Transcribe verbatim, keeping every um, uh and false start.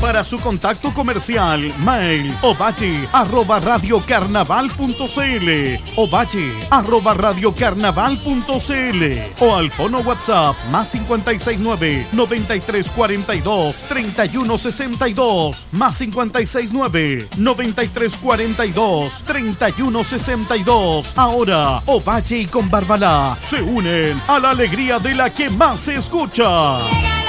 Para su contacto comercial, mail ovalle arroba radiocarnaval punto cl, ovalle arroba radiocarnaval punto cl o al fono WhatsApp más cincuenta y seis nueve, noventa y tres cuarenta y dos, treinta y uno sesenta y dos, más cincuenta y seis nueve, noventa y tres cuarenta y dos, treinta y uno sesenta y dos. Ahora, Ovalle y Con Barbalá se unen a la alegría de la que más se escucha.